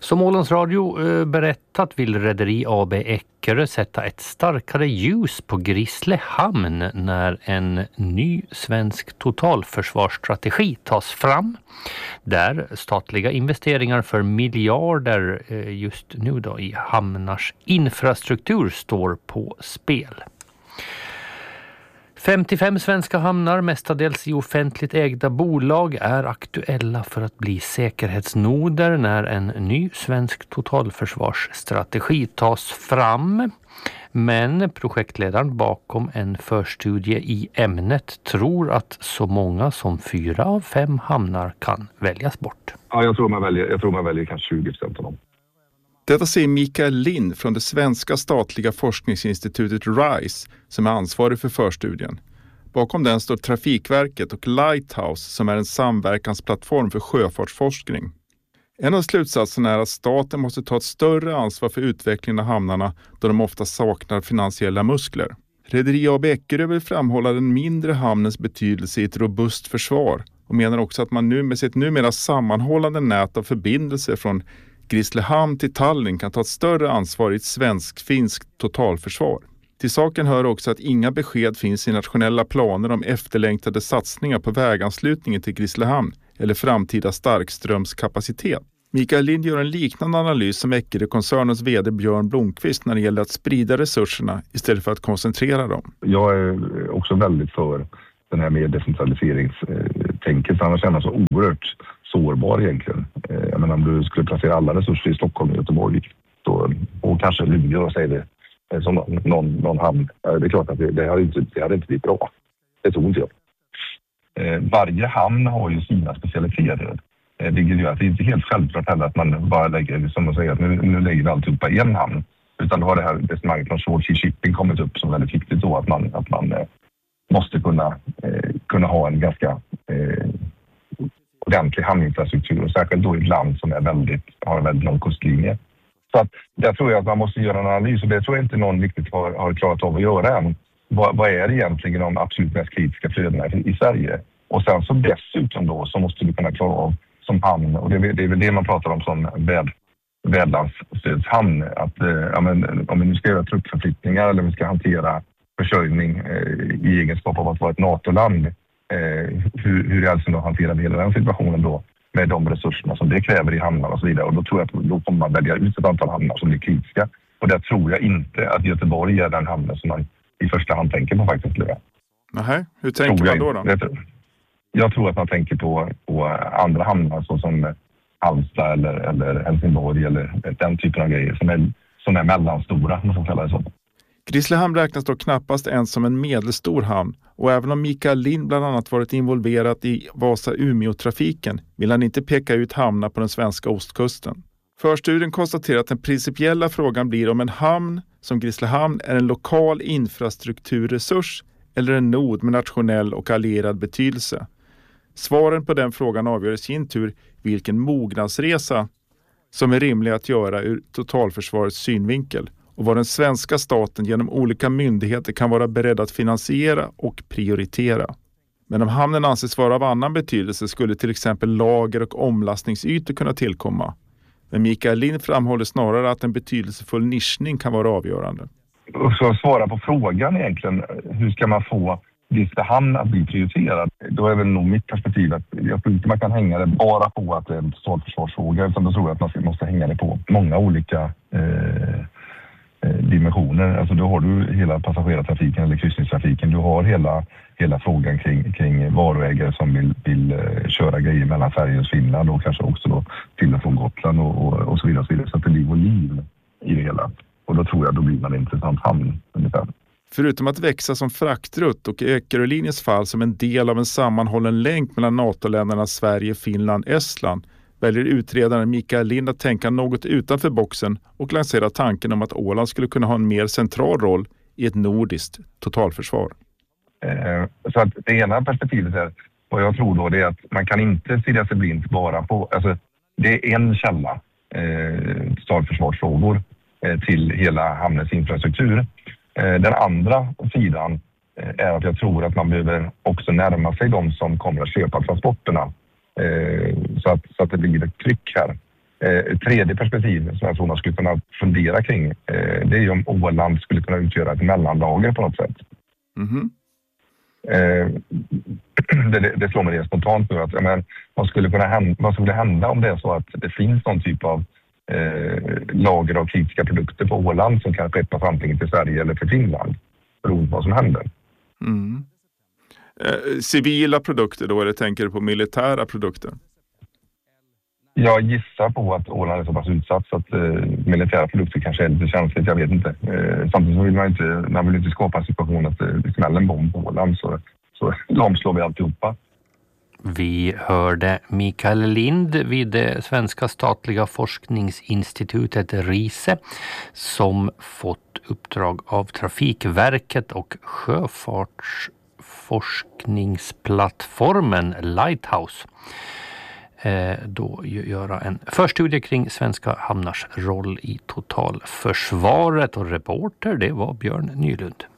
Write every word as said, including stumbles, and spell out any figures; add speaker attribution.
Speaker 1: Som Ålands Radio eh, berättat vill Rederi A B Eckerö sätta ett starkare ljus på Grisslehamn när en ny svensk totalförsvarsstrategi tas fram. Där statliga investeringar för miljarder eh, just nu då i hamnars infrastruktur står på spel. femtiofem svenska hamnar, mestadels i offentligt ägda bolag, är aktuella för att bli säkerhetsnoder när en ny svensk totalförsvarsstrategi tas fram. Men projektledaren bakom en förstudie i ämnet tror att så många som fyra av fem hamnar kan väljas bort.
Speaker 2: Ja, jag tror man väljer, jag tror man väljer kanske tjugo procent av dem.
Speaker 3: Detta säger Mikael Lind från det svenska statliga forskningsinstitutet RISE som är ansvarig för förstudien. Bakom den står Trafikverket och Lighthouse som är en samverkansplattform för sjöfartsforskning. En av slutsatserna är att staten måste ta ett större ansvar för utvecklingen av hamnarna då de ofta saknar finansiella muskler. Rederi A B Eckerö vill framhålla den mindre hamnens betydelse i ett robust försvar och menar också att man nu med sitt numera sammanhållande nät av förbindelser från Grisslehamn till Tallinn kan ta ett större ansvar i ett svensk-finskt totalförsvar. Till saken hör också att inga besked finns i nationella planer om efterlängtade satsningar på väganslutningen till Grisslehamn eller framtida starkströmskapacitet. Mikael Lind gör en liknande analys som Eckerö-koncernens vd Björn Blomqvist när det gäller att sprida resurserna istället för att koncentrera dem.
Speaker 2: Jag är också väldigt för den här med decentraliseringstänket. Annars känner så oerhört sårbar egentligen. Jag menar, om du skulle placera alla resurser i Stockholm och Göteborg då, och kanske Luleå och säger det som någon, någon hamn. Det är klart att det, det, hade inte, det hade inte blivit bra. Det tror inte jag. Eh, varje hamn har ju sina specialiteter. Eh, det gör att det är inte helt självklart heller att man bara lägger, som man säger, att nu, nu lägger vi alltihopa i en hamn. Utan då har det här resonemanget från short sea shipping kommit upp som väldigt viktigt då att man, att man eh, måste kunna, eh, kunna ha en ganska eh, ordentlig hamninfrastruktur och särskilt då i ett land som är väldigt, har en väldigt lång kustlinje. Så att där tror jag att man måste göra en analys och det tror jag inte någon riktigt har, har klarat av att göra än. Vad, vad är egentligen de absolut mest kritiska flödena i, i Sverige? Och sen så dessutom då så måste du kunna klara av som hamn och det, det är väl det man pratar om som väd, värdlandsstödshamn. Att eh, ja, men, om vi nu ska göra truppförflyttningar eller om vi ska hantera försörjning eh, i egenskap av att vara ett NATO-land. Eh, hur, hur är alltså då hanterar vi hela den situationen då med de resurserna som det kräver i hamnar och så vidare. Och då tror jag att då kommer man välja ut ett antal hamnar som är kritiska. Och där tror jag inte att Göteborg är den hamnen som man i första hand tänker på faktiskt.
Speaker 3: Nej, hur tänker man då? då?
Speaker 2: Jag, jag tror att man tänker på, på andra hamnar såsom Halmstad eller, eller Helsingborg eller den typen av grejer som är, som är mellanstora, man får kalla det så.
Speaker 3: Grisslehamn räknas då knappast ens som en medelstor hamn och även om Mikael Lind bland annat varit involverat i Vasa-Umeå-trafiken vill han inte peka ut hamnar på den svenska ostkusten. Förstudien konstaterar att den principiella frågan blir om en hamn som Grisslehamn är en lokal infrastrukturresurs eller en nod med nationell och allierad betydelse. Svaren på den frågan avgör i sin tur vilken mognadsresa som är rimlig att göra ur totalförsvarets synvinkel och vad den svenska staten genom olika myndigheter kan vara beredd att finansiera och prioritera. Men om hamnen anses vara av annan betydelse skulle till exempel lager- och omlastningsytor kunna tillkomma. Men Mikael Lind framhåller snarare att en betydelsefull nischning kan vara avgörande.
Speaker 2: Och så svara på frågan egentligen, hur ska man få Grisslehamn att bli prioriterad? Då är väl nog mitt perspektiv att jag tror inte man kan hänga det bara på att det är en totalförsvarsfråga utan då tror jag att man måste hänga det på många olika eh, dimensioner. Alltså då har du hela passagerartrafiken eller kryssningstrafiken. Du har hela, hela frågan kring, kring varuägare som vill, vill uh, köra grejer mellan Sverige och Finland och kanske också då till och från Gotland och, och, och så vidare. Och så, vidare. Så att det blir volym i det hela. Och då tror jag då blir man en intressant hamn ungefär.
Speaker 3: Förutom att växa som fraktrutt och i Eckerö-linjens fall som en del av en sammanhållen länk mellan NATO-länderna Sverige, Finland, Estland väljer utredaren Mikael Lind att tänka något utanför boxen och lansera tanken om att Åland skulle kunna ha en mer central roll i ett nordiskt totalförsvar.
Speaker 2: Eh, så att det ena perspektivet är, vad jag tror då, det är att man kan inte stirra sig blint bara på, alltså det är en källa, eh, totalförsvarsfrågor eh, till hela hamnens infrastruktur. Eh, den andra sidan eh, är att jag tror att man behöver också närma sig de som kommer att köpa transporterna. Så att, så att det blir ett tryck här. Eh, ett tredje perspektiv som jag tror man skulle kunna fundera kring eh, det är ju om Åland skulle kunna utgöra ett mellanlager på något sätt.
Speaker 3: Mm-hmm.
Speaker 2: Eh, det, det, det slår mig det spontant nu att ja, men, vad, skulle kunna hända, vad skulle hända om det är så att det finns någon typ av eh, lager av kritiska produkter på Åland som kan skeppas antingen till Sverige eller till Finland beroende på vad som händer.
Speaker 3: Mm. Eh, civila produkter då, eller tänker du på militära produkter?
Speaker 2: Jag gissar på att Åland är så pass utsatt så att eh, militära produkter kanske är lite känsligt, jag vet inte. Eh, samtidigt så vill man inte, man vill inte skapa en situation att det eh, smäller en bomb på Åland så, så lamslår vi alltihopa.
Speaker 1: Vi hörde Mikael Lind vid det svenska statliga forskningsinstitutet RISE som fått uppdrag av Trafikverket och sjöfartsforskningsplattformen Lighthouse. Då göra en förstudie kring svenska hamnars roll i totalförsvaret, och reporter det var Björn Nylund.